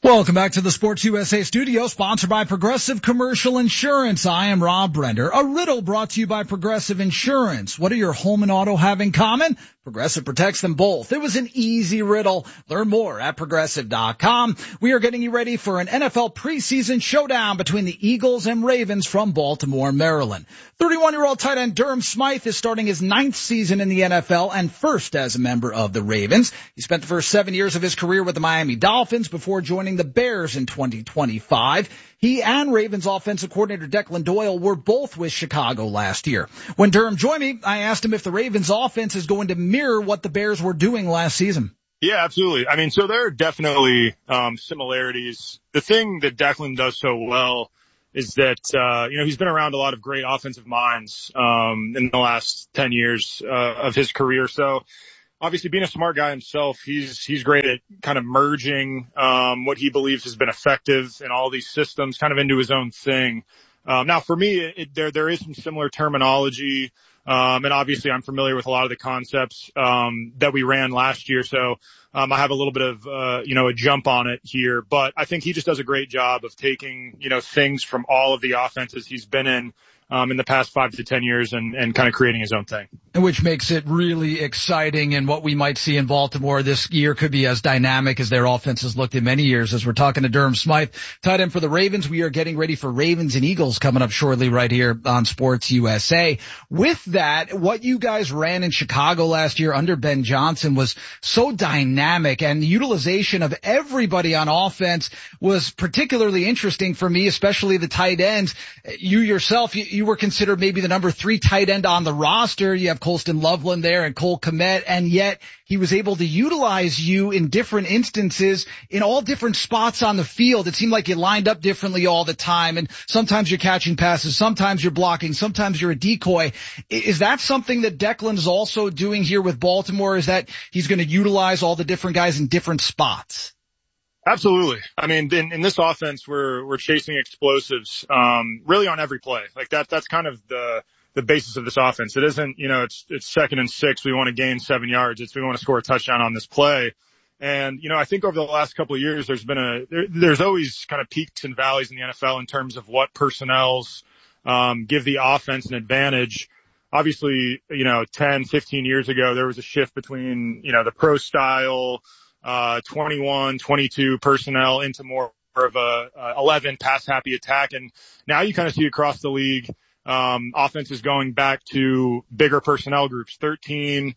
Welcome back to the Sports USA studio, sponsored by Progressive Commercial Insurance. I am Rob Brender. A riddle brought to you by Progressive Insurance. What do your home and auto have in common? Progressive protects them both. It was an easy riddle. Learn more at Progressive.com. We are getting you ready for an NFL preseason showdown between the Eagles and Ravens from Baltimore, Maryland. 31-year-old tight end Durham Smythe is starting his 9th season in the NFL and first as a member of the Ravens. He spent the first 7 years of his career with the Miami Dolphins before joining the Bears in 2025. He and Ravens offensive coordinator Declan Doyle were both with Chicago last year. When Durham joined me, I asked him if the Ravens offense is going to mirror what the Bears were doing last season. Yeah, absolutely. I mean, so there are definitely similarities. The thing that Declan does so well is that, he's been around a lot of great offensive minds in the last 10 years of his career. So obviously being a smart guy himself, he's great at kind of merging what he believes has been effective in all these systems kind of into his own thing. Now for me, there is some similar terminology. And obviously I'm familiar with a lot of the concepts that we ran last year. So I have a little bit of a jump on it here, but I think he just does a great job of taking, things from all of the offenses he's been in the past 5 to 10 years and kind of creating his own thing. Which makes it really exciting, and what we might see in Baltimore this year could be as dynamic as their offense has looked in many years. As we're talking to Durham Smythe, tight end for the Ravens, we are getting ready for Ravens and Eagles coming up shortly right here on Sports USA. With that, what you guys ran in Chicago last year under Ben Johnson was so dynamic, and the utilization of everybody on offense was particularly interesting for me, especially the tight ends. You yourself, you were considered maybe the number 3 tight end on the roster. You have Colston Loveland there and Cole Kmet, and yet he was able to utilize you in different instances in all different spots on the field. It seemed like you lined up differently all the time, and sometimes you're catching passes, sometimes you're blocking, sometimes you're a decoy. Is that something that Declan is also doing here with Baltimore? Is that he's going to utilize all the different guys in different spots? Absolutely. I mean, in this offense, we're chasing explosives, really on every play. Like that's kind of the basis of this offense. It isn't, it's 2nd and 6. We want to gain 7 yards. We want to score a touchdown on this play. And, I think over the last couple of years, there's always kind of peaks and valleys in the NFL in terms of what personnels, give the offense an advantage. Obviously, 10, 15 years ago, there was a shift between, the pro style, 21, 22 personnel into more of a 11 pass happy attack. And now you kind of see across the league, offenses going back to bigger personnel groups, 13,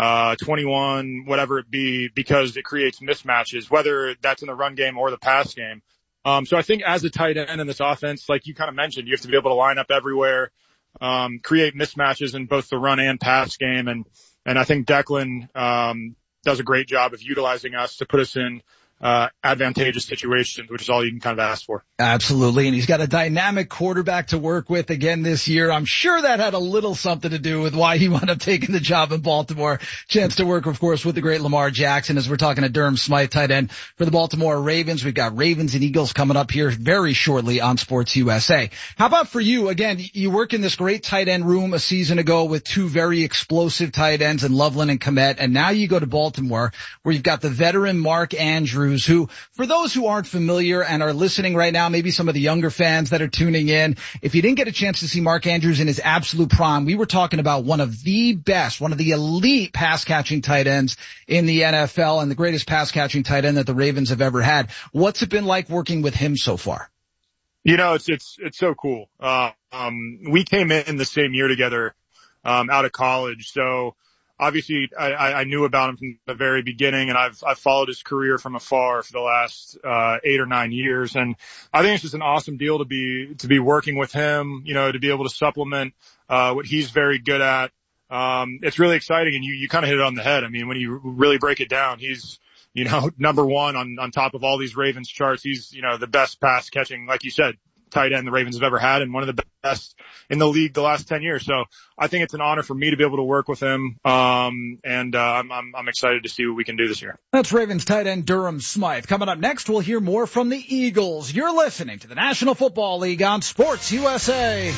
21, whatever it be, because it creates mismatches, whether that's in the run game or the pass game. So I think as a tight end in this offense, like you kind of mentioned, you have to be able to line up everywhere, create mismatches in both the run and pass game. And I think Declan, does a great job of utilizing us to put us in advantageous situations, which is all you can kind of ask for. Absolutely. And he's got a dynamic quarterback to work with again this year. I'm sure that had a little something to do with why he wound up taking the job in Baltimore. Chance to work, of course, with the great Lamar Jackson, as we're talking to Durham Smythe, tight end for the Baltimore Ravens. We've got Ravens and Eagles coming up here very shortly on Sports USA. How about for you? Again, you work in this great tight end room a season ago with 2 very explosive tight ends in Loveland and Kmet. And now you go to Baltimore where you've got the veteran Mark Andrews, who, for those who aren't familiar and are listening right now, maybe some of the younger fans that are tuning in, if you didn't get a chance to see Mark Andrews in his absolute prime, we were talking about one of the best, one of the elite pass-catching tight ends in the NFL and the greatest pass-catching tight end that the Ravens have ever had. What's it been like working with him so far? It's so cool. We came in the same year together, out of college. So obviously I knew about him from the very beginning, and I've followed his career from afar for the last 8 or 9 years. And I think it's just an awesome deal to be working with him, to be able to supplement what he's very good at. It's really exciting, and you kind of hit it on the head. I mean, when you really break it down, he's number 1 on top of all these Ravens charts. He's the best pass catching, like you said, tight end the Ravens have ever had, and one of the best in the league the last 10 years. So I think it's an honor for me to be able to work with him. I'm excited to see what we can do this year. That's Ravens tight end Durham Smythe. Coming up next, we'll hear more from the Eagles. You're listening to the National Football League on Sports USA.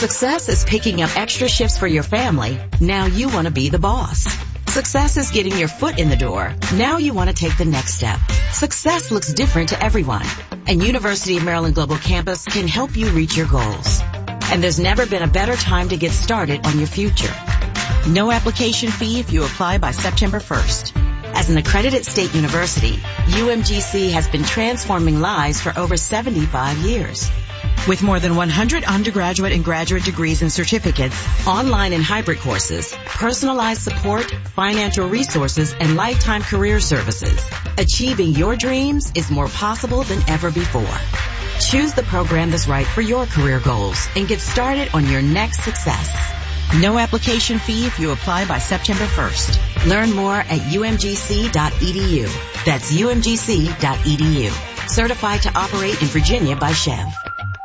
Success is picking up extra shifts for your family. Now you want to be the boss. Success is getting your foot in the door. Now you want to take the next step. Success looks different to everyone, and University of Maryland Global Campus can help you reach your goals. And there's never been a better time to get started on your future. No application fee if you apply by September 1st. As an accredited state university, UMGC has been transforming lives for over 75 years. With more than 100 undergraduate and graduate degrees and certificates, online and hybrid courses, personalized support, financial resources, and lifetime career services, achieving your dreams is more possible than ever before. Choose the program that's right for your career goals and get started on your next success. No application fee if you apply by September 1st. Learn more at umgc.edu. That's umgc.edu. Certified to operate in Virginia by Chev.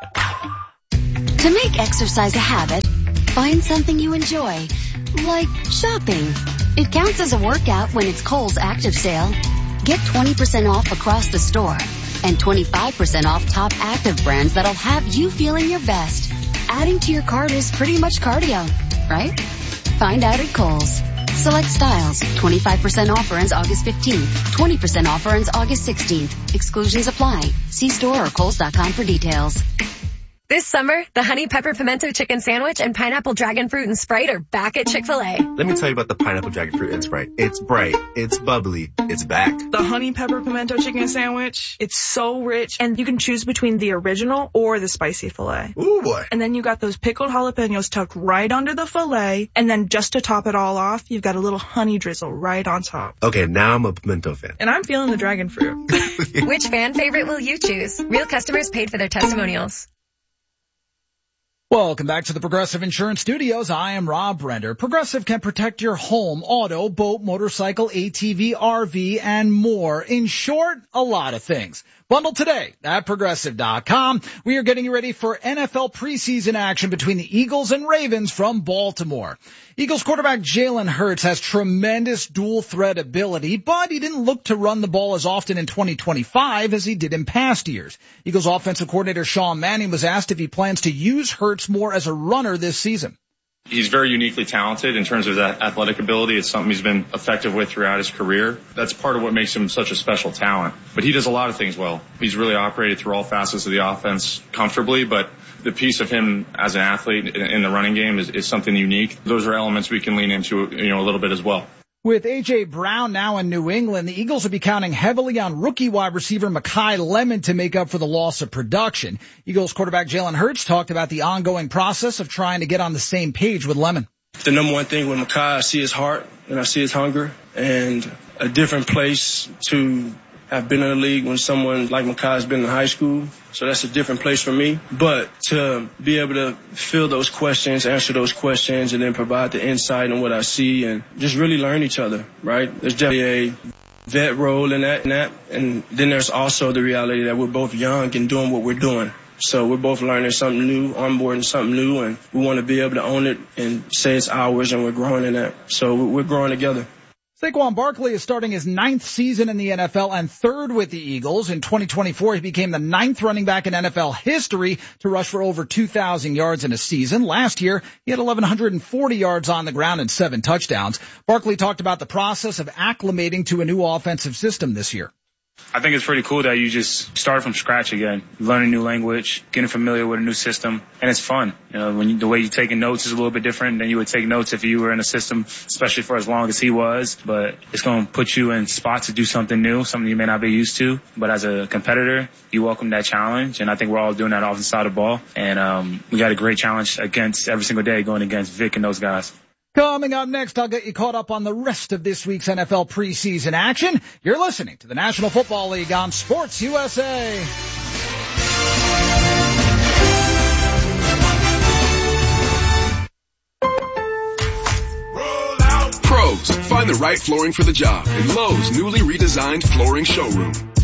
To make exercise a habit, find something you enjoy, like shopping. It counts as a workout when it's Kohl's Active Sale. Get 20% off across the store and 25% off top active brands that'll have you feeling your best. Adding to your cart is pretty much cardio, right? Find out at Kohl's. Select styles. 25% offer ends August 15th. 20% offer ends August 16th. Exclusions apply. See store or Kohls.com for details. This summer, the Honey Pepper Pimento Chicken Sandwich and Pineapple Dragon Fruit and Sprite are back at Chick-fil-A. Let me tell you about the Pineapple Dragon Fruit and Sprite. It's bright, it's bubbly, it's back. The Honey Pepper Pimento Chicken Sandwich, it's so rich, and you can choose between the original or the spicy filet. Ooh, boy. And then you got those pickled jalapenos tucked right under the filet, and then just to top it all off, you've got a little honey drizzle right on top. Okay, now I'm a pimento fan. And I'm feeling the dragon fruit. Which fan favorite will you choose? Real customers paid for their testimonials. Welcome back to the Progressive Insurance Studios. I am Rob Render. Progressive can protect your home, auto, boat, motorcycle, ATV, RV, and more. In short, a lot of things. Bundle today at Progressive.com. We are getting you ready for NFL preseason action between the Eagles and Ravens from Baltimore. Eagles quarterback Jalen Hurts has tremendous dual threat ability, but he didn't look to run the ball as often in 2025 as he did in past years. Eagles offensive coordinator Sean Mannion was asked if he plans to use Hurts more as a runner this season. He's very uniquely talented in terms of that athletic ability. It's something he's been effective with throughout his career. That's part of what makes him such a special talent. But he does a lot of things well. He's really operated through all facets of the offense comfortably, but the piece of him as an athlete in the running game is something unique. Those are elements we can lean into, a little bit as well. With A.J. Brown now in New England, the Eagles will be counting heavily on rookie wide receiver Mekhi Lemon to make up for the loss of production. Eagles quarterback Jalen Hurts talked about the ongoing process of trying to get on the same page with Lemon. The number one thing with Mekhi, I see his heart and I see his hunger, and a different place to have been in the league when someone like Mekhi has been in high school. So that's a different place for me. But to be able to fill those questions, answer those questions, and then provide the insight on what I see and just really learn each other, right? There's definitely a vet role in that. And then there's also the reality that we're both young and doing what we're doing. So we're both learning something new, onboarding something new, and we want to be able to own it and say it's ours, and we're growing in that. So we're growing together. Saquon Barkley is starting his 9th season in the NFL and 3rd with the Eagles. In 2024, he became the 9th running back in NFL history to rush for over 2,000 yards in a season. Last year, he had 1,140 yards on the ground and 7 touchdowns. Barkley talked about the process of acclimating to a new offensive system this year. I think it's pretty cool that you just start from scratch again. Learn a new language, getting familiar with a new system, and it's fun. The way you're taking notes is a little bit different than you would take notes if you were in a system, especially for as long as he was. But it's going to put you in spots to do something new, something you may not be used to. But as a competitor, you welcome that challenge, and I think we're all doing that off the side of the ball. And we got a great challenge against every single day going against Vic and those guys. Coming up next, I'll get you caught up on the rest of this week's NFL preseason action. You're listening to the National Football League on Sports USA. Pros, find the right flooring for the job in Lowe's newly redesigned flooring showroom.